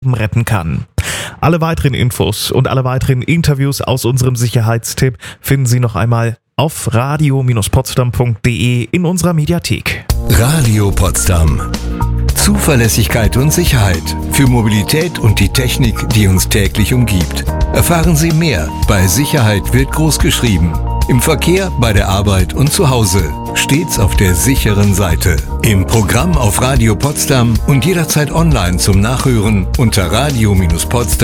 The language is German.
retten kann. Alle weiteren Infos und alle weiteren Interviews aus unserem Sicherheitstipp finden Sie noch einmal auf radio-potsdam.de in unserer Mediathek. Radio Potsdam. Zuverlässigkeit und Sicherheit für Mobilität und die Technik, die uns täglich umgibt. Erfahren Sie mehr bei Sicherheit wird großgeschrieben. Im Verkehr, bei der Arbeit und zu Hause. Stets auf der sicheren Seite. Im Programm auf Radio Potsdam und jederzeit online zum Nachhören unter radio-potsdam.